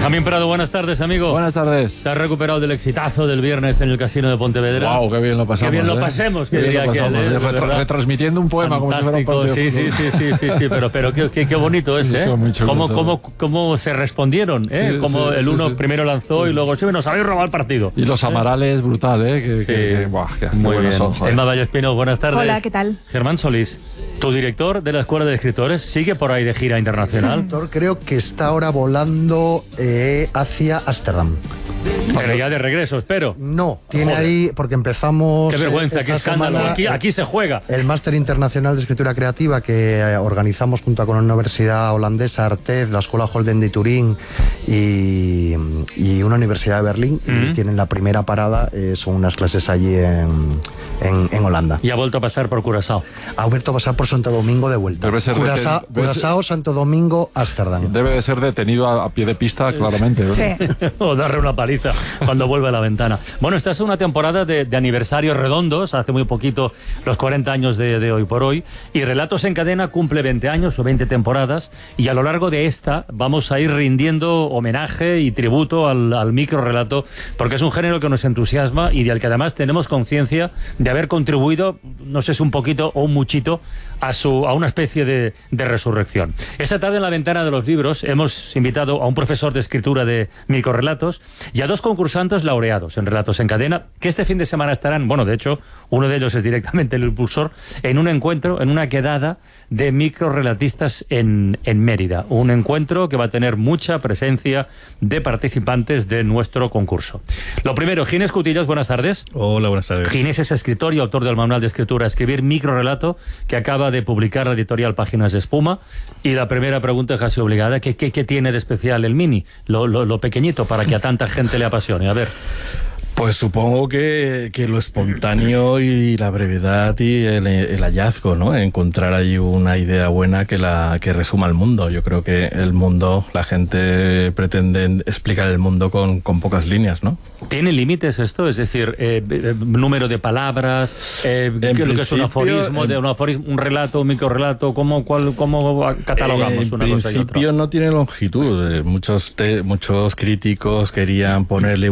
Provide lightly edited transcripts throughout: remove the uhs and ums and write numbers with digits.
Benjamín Prado, buenas tardes, amigo. Buenas tardes. ¿Te has recuperado del exitazo del viernes en el Casino de Pontevedra? ¡Wow! ¡Qué bien lo pasamos! ¡Qué bien lo pasemos! ¡Qué bien lo pasamos! Retransmitiendo un poema fantástico, como si fuera un partido. Sí, pero qué bonito es, ¿eh? ¿Cómo se respondieron, ¿eh? Sí, como el uno primero lanzó y luego, sí, nos habéis robado el partido. Y los Amarales, brutal, ¿eh? Muy bien. Emma Vallespino, buenas tardes. Hola, ¿qué tal? Germán Solís, tu director de la Escuela de Escritores, ¿sigue por ahí de gira internacional? Creo que está ahora volando hacia Ámsterdam. Pero ya de regreso, espero. No, tiene ahí, porque empezamos... Qué vergüenza, qué escándalo. Aquí se juega. El Máster Internacional de Escritura Creativa que organizamos junto con la Universidad Holandesa Artez, la Escuela Holden de Turín y una universidad de Berlín. Y tienen la primera parada, son unas clases allí en Holanda. Y ha vuelto a pasar por Curazao. Ha vuelto a pasar por Santo Domingo de vuelta. Curazao, Santo Domingo, Ámsterdam. Debe de ser detenido a pie de pista, claramente. Sí. O darle una paliza cuando vuelve a la ventana. Bueno, esta es una temporada de aniversarios redondos, hace muy poquito los 40 años de Hoy por Hoy, y Relatos en Cadena cumple 20 años o 20 temporadas, y a lo largo de esta vamos a ir rindiendo homenaje y tributo al microrelato, porque es un género que nos entusiasma y del que además tenemos conciencia de haber contribuido, no sé si un poquito o un muchito, a una especie de resurrección. Esta tarde en la Ventana de los Libros hemos invitado a un profesor de escritura de microrelatos y a dos concursantes laureados en Relatos en Cadena, que este fin de semana estarán, bueno, de hecho, uno de ellos es directamente el impulsor, en un encuentro, en una quedada de microrelatistas en Mérida. Un encuentro que va a tener mucha presencia de participantes de nuestro concurso. Lo primero, Ginés Cutillas, buenas tardes. Hola, buenas tardes. Ginés es escritor y autor del manual de escritura Escribir Microrelato, que acaba de publicar la editorial Páginas de Espuma. Y la primera pregunta es casi obligada, ¿qué tiene de especial el mini, lo pequeñito, para que a tanta gente le apasione? A ver. Pues supongo que lo espontáneo y la brevedad y el hallazgo, ¿no? Encontrar ahí una idea buena que resuma el mundo. Yo creo que el mundo, la gente pretende explicar el mundo con pocas líneas, ¿no? ¿Tiene límites esto? Es decir, número de palabras, ¿qué es lo que es un aforismo, un relato, un microrelato? ¿Cómo catalogamos una cosa y otra? En principio no tiene longitud. Muchos críticos querían ponerle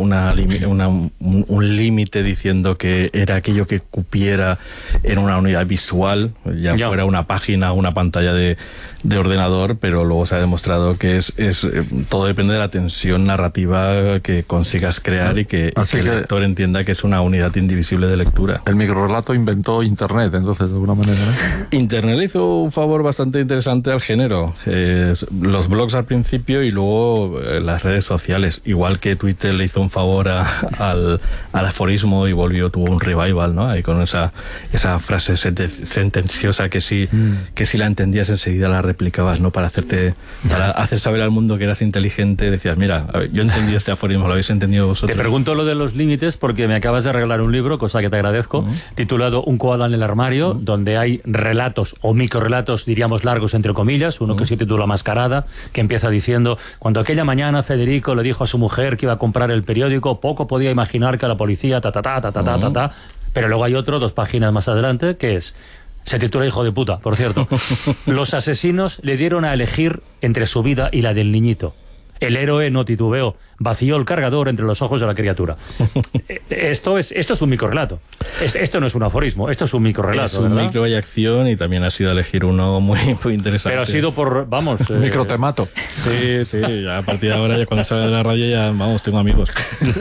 un límite diciendo que era aquello que cupiera en una unidad visual, ya fuera una página o una pantalla de ordenador, pero luego se ha demostrado que todo depende de la tensión narrativa que consigas crear y que el lector entienda que es una unidad indivisible de lectura. El microrelato inventó Internet, entonces, de alguna manera, ¿no? Internet le hizo un favor bastante interesante al género. Los blogs al principio y luego las redes sociales, igual que Twitter le hizo un favor al aforismo y tuvo un revival, ¿no? Ahí con esa frase sentenciosa que si la entendías enseguida la replicabas, ¿no? Para hacer saber al mundo que eras inteligente, decías, mira, yo he entendido este aforismo, lo habéis entendido vosotros. Te pregunto lo de los límites porque me acabas de regalar un libro, cosa que te agradezco, titulado Un koala en el armario, donde hay relatos o microrelatos, diríamos largos entre comillas, uno que se titula Mascarada, que empieza diciendo: cuando aquella mañana Federico le dijo a su mujer que iba a comprar el periódico, poco podía imaginar que la policía pero luego hay otro, 2 páginas más adelante, que se titula Hijo de puta, por cierto. Los asesinos le dieron a elegir entre su vida y la del niñito. El héroe no titubeó, vació el cargador entre los ojos de la criatura. Esto es un microrelato. Esto no es un aforismo, esto es un microrelato. Es un micro y acción, y también ha sido elegir uno muy, muy interesante. Pero ha sido por, microtemato. Sí, ya a partir de ahora, ya cuando sale de la radio, ya, tengo amigos.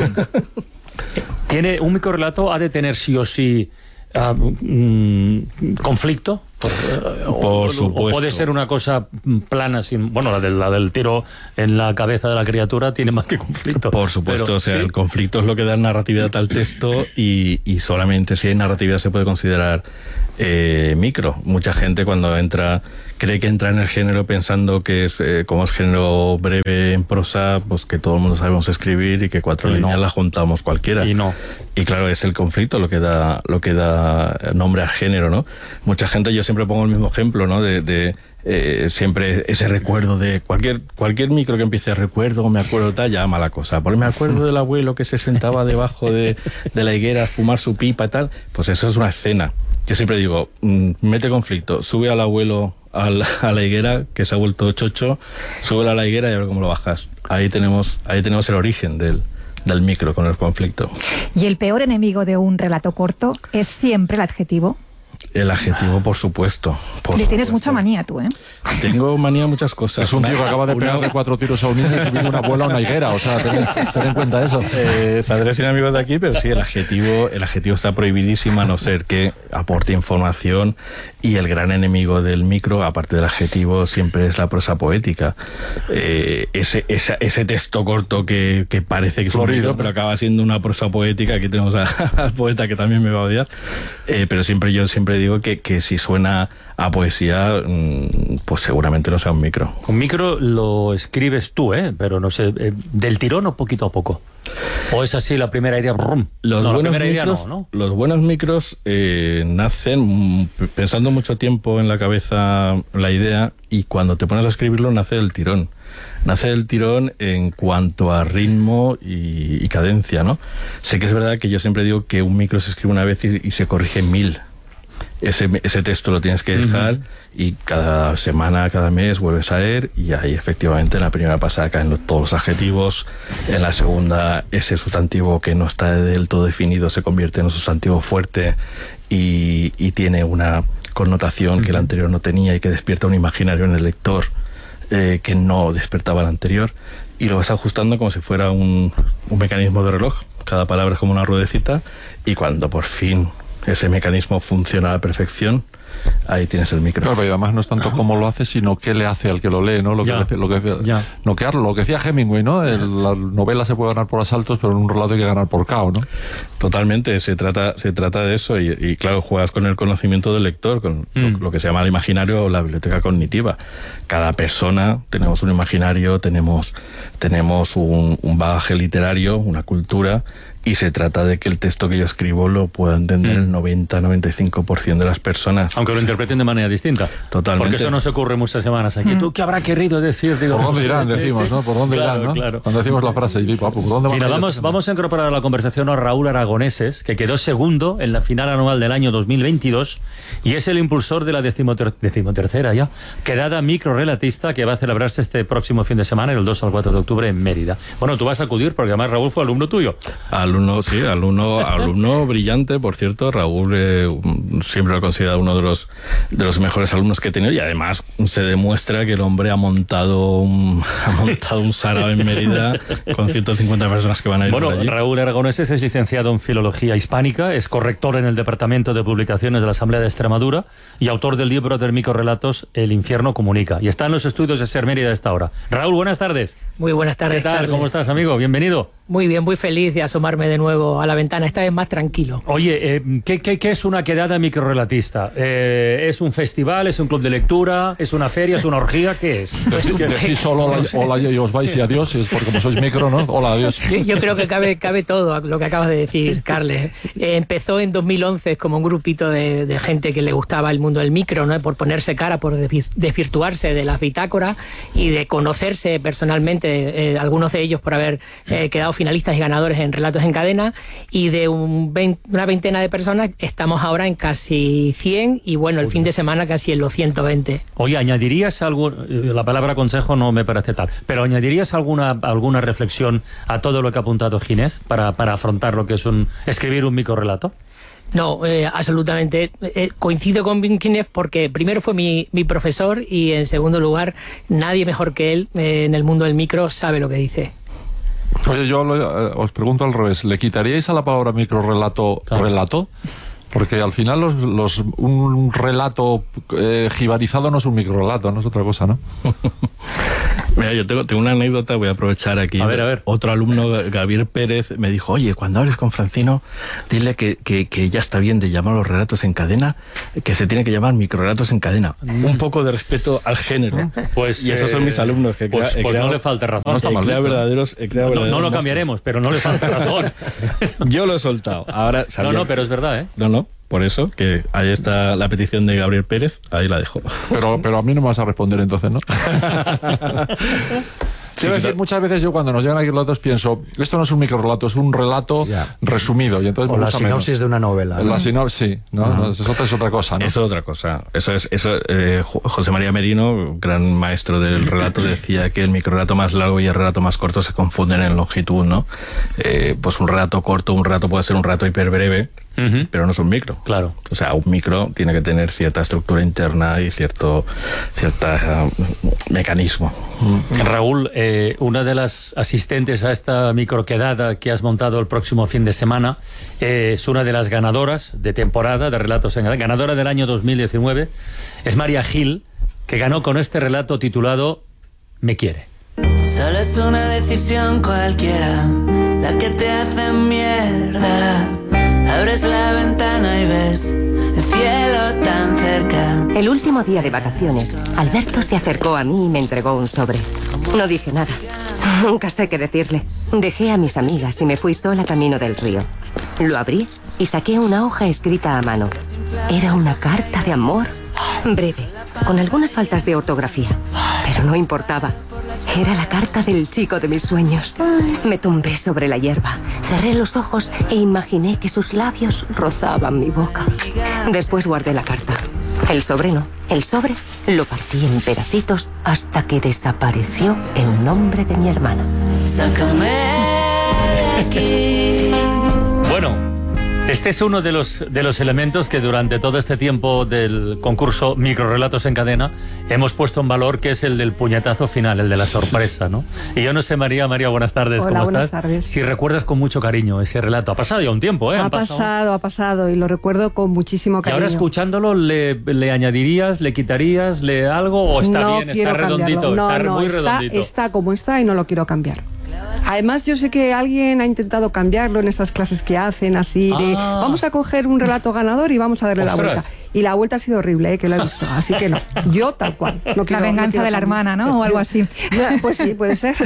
¿Tiene un microrelato? ¿Ha de tener sí o sí conflicto? Por supuesto. ¿O puede ser una cosa plana sin... Bueno, la del tiro en la cabeza de la criatura tiene más que conflicto. Por supuesto, el conflicto es lo que da narratividad al texto y solamente si hay narratividad se puede considerar micro. Mucha gente cuando cree que entra en el género pensando que es como es género breve en prosa, pues que todo el mundo sabemos escribir y que 4 líneas las juntamos cualquiera. Y claro, es el conflicto lo que da nombre al género, ¿no? Mucha gente, yo siempre pongo el mismo ejemplo, ¿no? Siempre ese recuerdo de cualquier micro que empiece recuerdo, me acuerdo, tal, ya mala cosa. Porque me acuerdo del abuelo que se sentaba debajo de la higuera a fumar su pipa y tal. Pues eso es una escena. Yo siempre digo, mete conflicto, sube al abuelo a la higuera, que se ha vuelto chocho, súbelo a la higuera y a ver cómo lo bajas. Ahí tenemos el origen del micro con el conflicto. ¿Y el peor enemigo de un relato corto es siempre el adjetivo? El adjetivo, por supuesto. Le tienes mucha manía tú, ¿eh? Tengo manía a muchas cosas. Es un tío que acaba de pegarle 4 tiros a un niño y subir una abuela a una higuera. O sea, ten en cuenta eso. Saldré sin amigos de aquí, pero sí, el adjetivo está prohibidísimo, a no ser que aporte información. Y el gran enemigo del micro, aparte del adjetivo, siempre es la prosa poética. Ese texto corto que parece que es un libro, pero acaba siendo una prosa poética. Aquí tenemos al poeta que también me va a odiar. Pero yo siempre digo que si suena a poesía, pues seguramente no sea un micro. Un micro lo escribes tú, pero no sé, del tirón o poquito a poco. ¿O es así la primera idea? Los buenos micros nacen pensando mucho tiempo en la cabeza la idea, y cuando te pones a escribirlo nace del tirón. Nace del tirón en cuanto a ritmo y cadencia, ¿no? Sé que es verdad que yo siempre digo que un micro se escribe una vez y se corrige 1000. Ese texto lo tienes que dejar y cada semana, cada mes vuelves a leer, y ahí efectivamente en la primera pasada caen todos los adjetivos, en la segunda ese sustantivo que no está del todo definido se convierte en un sustantivo fuerte y tiene una connotación que el anterior no tenía y que despierta un imaginario en el lector que no despertaba el anterior, y lo vas ajustando como si fuera un mecanismo de reloj. Cada palabra es como una ruedecita, y cuando por fin ese mecanismo funciona a la perfección, ahí tienes el micro. Claro, y además no es tanto cómo lo hace, sino qué le hace al que lo lee, ¿no? Lo que decía Hemingway, ¿no? La novela se puede ganar por asaltos, pero en un relato hay que ganar por caos, ¿no? Totalmente, se trata de eso, y claro, juegas con el conocimiento del lector, con lo que se llama el imaginario o la biblioteca cognitiva. Cada persona tenemos un imaginario, tenemos un bagaje literario, una cultura, y se trata de que el texto que yo escribo lo pueda entender el 90-95% de las personas. Aunque lo interpreten de manera distinta. Totalmente. Porque eso no se ocurre muchas semanas aquí. ¿Tú qué habrá querido decir? Digo, ¿por dónde irán? Decimos, ¿no? ¿Por dónde irán, no? Claro. Cuando decimos la frase, ¿por dónde van a ir? Vamos a incorporar a la conversación a Raúl Aragoneses, que quedó segundo en la final anual del año 2022 y es el impulsor de la decimotercera ya quedada microrelatista, que va a celebrarse este próximo fin de semana, el 2 al 4 de octubre en Mérida. Bueno, tú vas a acudir porque además Raúl fue alumno tuyo. Alumno brillante, por cierto. Raúl siempre lo he considerado uno de los mejores alumnos que he tenido, y además se demuestra que el hombre ha montado un sarao en Mérida con 150 personas que van a ir por allí. Raúl Aragoneses es licenciado en Filología Hispánica, es corrector en el Departamento de Publicaciones de la Asamblea de Extremadura y autor del libro de microrelatos El infierno comunica, y está en los estudios de SER Mérida a esta hora. Raúl, buenas tardes. Muy buenas tardes, ¿qué tal? Carles. ¿Cómo estás, amigo? Bienvenido. Muy bien, muy feliz de asomarme de nuevo a la ventana, esta vez más tranquilo. Oye, ¿qué es una quedada microrelatista? ¿Es un festival? ¿Es un club de lectura? ¿Es una feria? ¿Es una orgía? ¿Qué es? Decís solo hola y os vais y adiós, es porque como sois micro, ¿no? Hola, adiós. Yo creo que cabe todo lo que acabas de decir, Carles. Empezó en 2011 como un grupito de gente que le gustaba el mundo del micro, ¿no? Por ponerse cara, por desvirtuarse de las bitácoras y de conocerse personalmente, algunos de ellos por haber quedado finalistas y ganadores en Relatos en Cadena, y de una veintena de personas estamos ahora en casi 100, y bueno, el fin de semana casi en los 120. Oye, ¿añadirías la palabra consejo no me parece tal, pero añadirías alguna reflexión a todo lo que ha apuntado Ginés para afrontar lo que es escribir un microrelato? No, absolutamente. Coincido con Ginés porque primero fue mi profesor, y en segundo lugar, nadie mejor que él en el mundo del micro sabe lo que dice. Oye, yo os pregunto al revés, ¿le quitaríais a la palabra microrelato relato? Porque al final un relato jibarizado no es un microrelato, no es otra cosa, ¿no? Mira, yo tengo una anécdota, voy a aprovechar aquí. A ver. Otro alumno, Gabriel Pérez, me dijo, oye, cuando hables con Francino, dile que ya está bien de llamar los relatos en cadena, que se tiene que llamar microrelatos en cadena. Un poco de respeto al género. Pues, y esos son mis alumnos. Que pues no le falta razón. No está mal visto. No lo cambiaremos, pero no le falta razón. Yo lo he soltado. Ahora, pero es verdad, ¿eh? No. Por eso, que ahí está la petición de Gabriel Pérez, ahí la dejo. Pero a mí no me vas a responder entonces, ¿no? Quiero decir, muchas veces yo cuando nos llegan aquí relatos pienso, esto no es un microrelato, es un relato resumido. Y entonces o la sinopsis de una novela. La sinopsis, sí, ¿no? Eso es otra cosa, ¿no? Eso es otra cosa. José María Merino, gran maestro del relato, decía que el microrelato más largo y el relato más corto se confunden en longitud, ¿no? Pues un relato corto, un relato puede ser un relato hiperbreve, pero no es un micro. Claro. O sea, un micro tiene que tener cierta estructura interna y cierto mecanismo. Raúl, una de las asistentes a esta microquedada que has montado el próximo fin de semana es una de las ganadoras de temporada de Relatos en Cadena, ganadora del año 2019, es María Gil, que ganó con este relato titulado Me quiere. Solo es una decisión cualquiera la que te hace mierda. Abres la ventana y ves el cielo tan cerca. El último día de vacaciones, Alberto se acercó a mí y me entregó un sobre. No dije nada. Nunca sé qué decirle. Dejé a mis amigas y me fui sola camino del río. Lo abrí y saqué una hoja escrita a mano. Era una carta de amor breve, con algunas faltas de ortografía, pero no importaba. Era la carta del chico de mis sueños. Me tumbé sobre la hierba, cerré los ojos e imaginé que sus labios rozaban mi boca. Después guardé la carta. El sobre no. El sobre lo partí en pedacitos hasta que desapareció el nombre de mi hermana. Sácame de aquí. Bueno, este es uno de los elementos que durante todo este tiempo del concurso Microrelatos en Cadena hemos puesto en valor, que es el del puñetazo final, el de la sorpresa, ¿no? Y yo no sé, María, buenas tardes. Hola, ¿cómo buenas estás? tardes. Si recuerdas con mucho cariño ese relato. Ha pasado ya un tiempo, ¿eh? Ha pasado y lo recuerdo con muchísimo Y cariño. ahora escuchándolo, ¿le añadirías, le quitarías, algo o está no bien, quiero está redondito? cambiarlo. Está muy está, redondito. está como está y no lo quiero cambiar. Además, yo sé que alguien ha intentado cambiarlo en estas clases que hacen así de vamos a coger un relato ganador y vamos a darle ¡Ostras! la vuelta. Y la vuelta ha sido horrible, que lo he visto. Así que no, yo tal cual. No quiero, La venganza de la hermana, ¿no? O algo así. Pues sí, puede ser.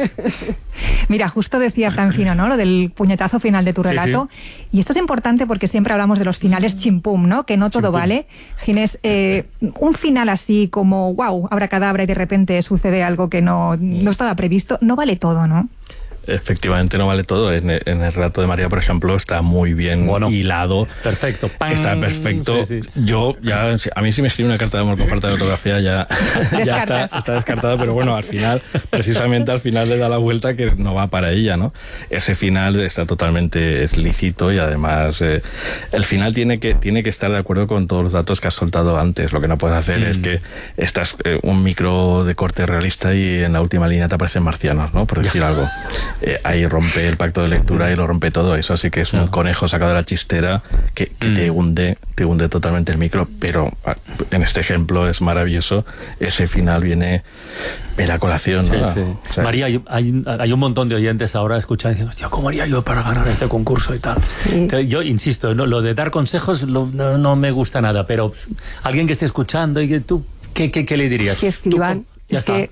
Mira, justo decía Francino, ¿no? Lo del puñetazo final de tu relato. Sí. Y esto es importante porque siempre hablamos de los finales chimpum, ¿no? Que no todo vale. Ginés, un final así como, wow, abracadabra y de repente sucede algo que no estaba previsto, no vale todo, ¿no? Efectivamente no vale todo. En el relato de María, por ejemplo, está muy bien hilado. Perfecto. Está perfecto. Sí. Yo ya, a mí si me escribe una carta de amor con falta de ortografía ya está descartada, pero bueno, precisamente al final le da la vuelta que no va para ella, ¿no? Ese final está totalmente lícito y además el final tiene que estar de acuerdo con todos los datos que has soltado antes. Lo que no puedes hacer es que estás un micro de corte realista y en la última línea te aparecen marcianos, ¿no? Por decir algo. Ahí rompe el pacto de lectura y lo rompe todo. Eso sí que es un conejo sacado de la chistera que te hunde totalmente el micro, pero en este ejemplo es maravilloso. Ese final viene a la colación, ¿no? Sí. O sea, María, hay un montón de oyentes ahora escuchando diciendo, hostia, ¿cómo haría yo para ganar este concurso y tal? Sí. Yo insisto, lo de dar consejos no me gusta nada, pero alguien que esté escuchando y que tú, ¿qué le dirías? Que escriban. Que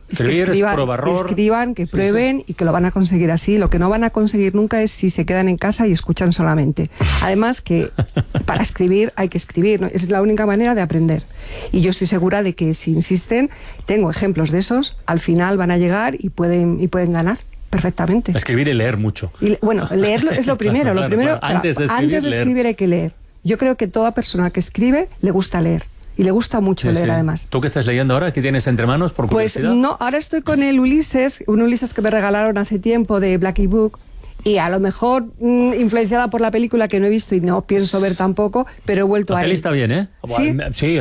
escriban, que prueben y que lo van a conseguir así. Lo que no van a conseguir nunca es si se quedan en casa y escuchan solamente. Además que para escribir hay que escribir, ¿no? Es la única manera de aprender. Y yo estoy segura de que si insisten, tengo ejemplos de esos, al final van a llegar y pueden ganar perfectamente. Escribir y leer mucho. Y, bueno, leer es lo primero. Claro. Antes de escribir hay que leer. Yo creo que toda persona que escribe le gusta leer. Y le gusta mucho leer, además. ¿Tú qué estás leyendo ahora? ¿Qué tienes entre manos, por curiosidad? Pues no, ahora estoy con el Ulises, un Ulises que me regalaron hace tiempo de Blackie Book. Y a lo mejor influenciada por la película que no he visto y no pienso ver tampoco, pero he vuelto a él. La peli está bien, ¿eh? Sí.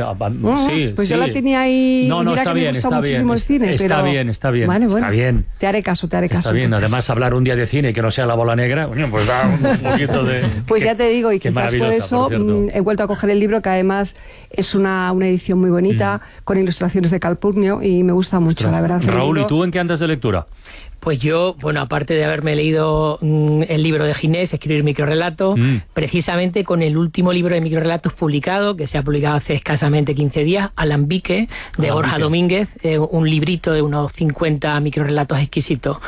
Pues yo la tenía ahí. No, mira está que bien, me gusta muchísimo el cine. Está bien. Vale, bueno, está bien. Te haré caso. Está bien. Entonces. Además, hablar un día de cine y que no sea La Bola Negra, bueno, pues da un poquito de. Pues ya te digo, y quizás por eso he vuelto a coger el libro, que además es una edición muy bonita, con ilustraciones de Calpurnio, y me gusta mucho, la verdad. Raúl, ¿y tú en qué andas de lectura? Pues yo, bueno, aparte de haberme leído el libro de Ginés, Escribir microrelato, precisamente con el último libro de microrelatos publicado, que se ha publicado hace escasamente 15 días, Alambique, de Borja Domínguez, un librito de unos 50 microrelatos exquisitos.